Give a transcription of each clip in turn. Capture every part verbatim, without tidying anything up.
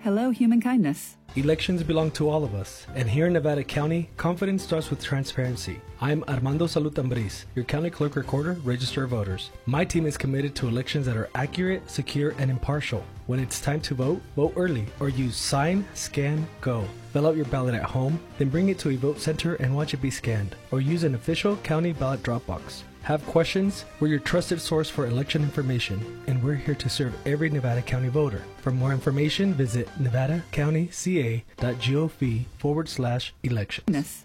Hello, human kindness. Elections belong to all of us, and here in Nevada County, confidence starts with transparency. I'm Armando Salud Ambriz, your county clerk recorder, register of voters. My team is committed to elections that are accurate, secure, and impartial. When it's time to vote, vote early or use Sign, Scan, Go. Fill out your ballot at home, then bring it to a vote center and watch it be scanned, or use an official county ballot drop box. Have questions? We're your trusted source for election information, and we're here to serve every Nevada County voter. For more information, visit nevadacountyca.gov forward slash elections.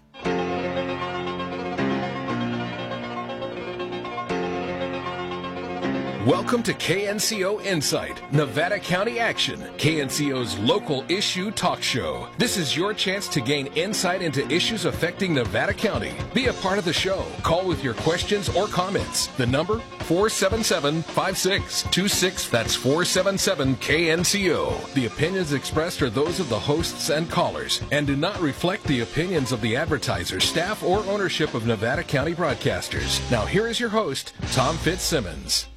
Welcome to K N C O Insight, Nevada County Action, K N C O's local issue talk show. This is your chance to gain insight into issues affecting Nevada County. Be a part of the show. Call with your questions or comments. The number, four seven seven, five six two six. That's four seven seven K N C O. The opinions expressed are those of the hosts and callers and do not reflect the opinions of the advertisers, staff, or ownership of Nevada County Broadcasters. Now here is your host, Tom Fitzsimmons.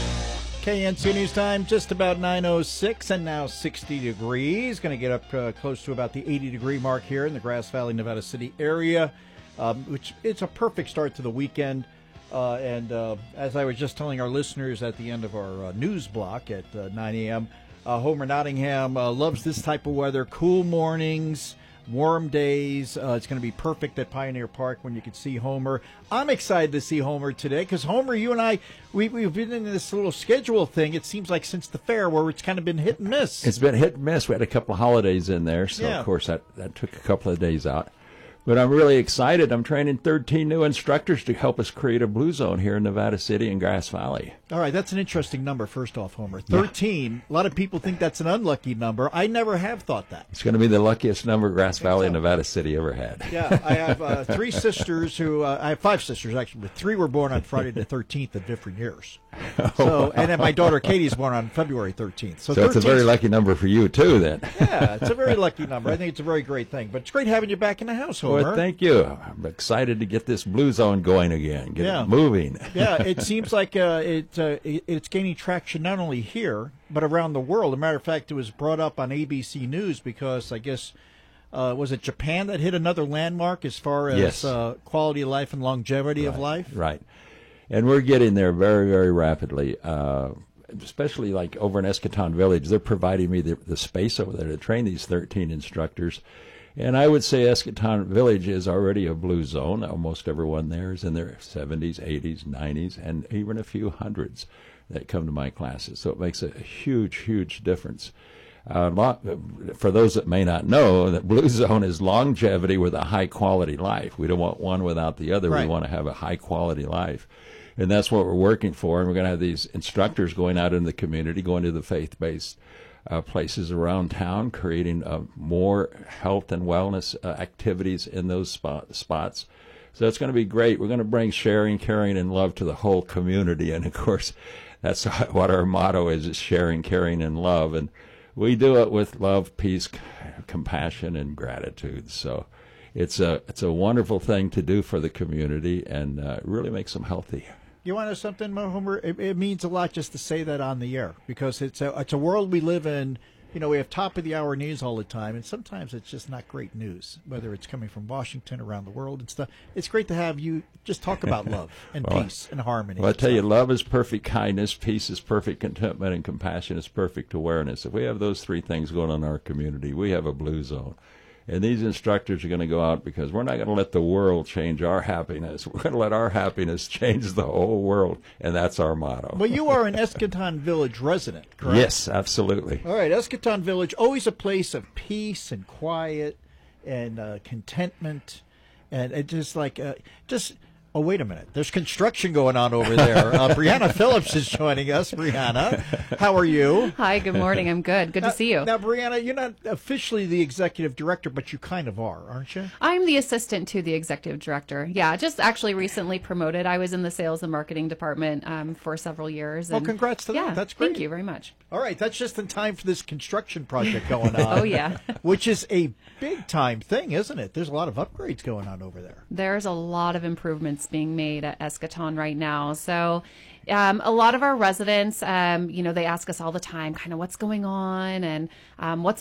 K N C O News Time, just about nine oh six and now sixty degrees. Going to get up uh, close to about the eighty degree mark here in the Grass Valley, Nevada City area, um, which it's a perfect start to the weekend. Uh, and uh, as I was just telling our listeners at the end of our uh, news block at uh, nine a.m., uh, Homer Nottingham uh, loves this type of weather, cool mornings, warm days. Uh, it's going to be perfect at Pioneer Park when you can see Homer. I'm excited to see Homer today because, Homer, you and I, we, we've been in this little schedule thing, it seems like, since the fair where it's kind of been hit and miss. It's been hit and miss. We had a couple of holidays in there, so, yeah. Of course, that, that took a couple of days out. But I'm really excited. I'm training thirteen new instructors to help us create a blue zone here in Nevada City and Grass Valley. All right, that's an interesting number, first off, Homer. thirteen. Yeah. A lot of people think that's an unlucky number. I never have thought that. It's going to be the luckiest number Grass Valley and Nevada City ever had. Yeah, I have uh, three sisters who, uh, I have five sisters, actually, but three were born on Friday the thirteenth of different years. So, and then my daughter Katie's born on February thirteenth. So, so it's a very lucky number for you, too, then. Yeah, it's a very lucky number. I think it's a very great thing. But it's great having you back in the house, Homer. Well, thank you. I'm excited to get this blue zone going again, get yeah. it moving. Yeah, it seems like uh, it, uh, it it's gaining traction not only here, but around the world. As a matter of fact, it was brought up on A B C News because I guess, uh, was it Japan that hit another landmark as far as yes. uh, quality of life and longevity right, of life? Right. And we're getting there very, very rapidly, uh, especially like over in Eschaton Village. They're providing me the, the space over there to train these thirteen instructors. And I would say Eschaton Village is already a blue zone. Almost everyone there is in their seventies, eighties, nineties, and even a few hundreds that come to my classes. So it makes a huge, huge difference. Uh, lot, for those that may not know, that blue zone is longevity with a high-quality life. We don't want one without the other. Right. We want to have a high-quality life. And that's what we're working for. And we're going to have these instructors going out in the community, going to the faith-based uh, places around town, creating uh, more health and wellness uh, activities in those spot, spots. So it's going to be great. We're going to bring sharing, caring, and love to the whole community. And, of course, that's what our motto is, is sharing, caring, and love. And we do it with love, peace, compassion, and gratitude. So it's a, it's a wonderful thing to do for the community, and uh, it really makes them healthy. You want to know something, Homer? It, it means a lot just to say that on the air because it's a it's a world we live in. You know, we have top of the hour news all the time, and sometimes it's just not great news, whether it's coming from Washington, around the world, and stuff. It's great to have you just talk about love and well, peace and harmony. Well, I tell you, love is perfect kindness, peace is perfect contentment, and compassion is perfect awareness. If we have those three things going on in our community, we have a blue zone. And these instructors are going to go out because we're not going to let the world change our happiness. We're going to let our happiness change the whole world, and that's our motto. Well, you are an Eschaton Village resident, correct? Yes, absolutely. All right, Eschaton Village, always a place of peace and quiet and uh, contentment, and it just like uh, just. Oh, wait a minute. There's construction going on over there. Uh, Brianna Phillips is joining us. Brianna, how are you? Hi, good morning. I'm good. Good now, to see you. Now, Brianna, you're not officially the executive director, but you kind of are, aren't you? I'm the assistant to the executive director. Yeah, just actually recently promoted. I was in the sales and marketing department um, for several years. Well, and congrats to yeah, that. That's great. Thank you very much. All right, that's just in time for this construction project going on. Oh, yeah. Which is a big-time thing, isn't it? There's a lot of upgrades going on over there. There's a lot of improvements being made at Eschaton right now. So um, a lot of our residents, um, you know, they ask us all the time kind of what's going on and um, what's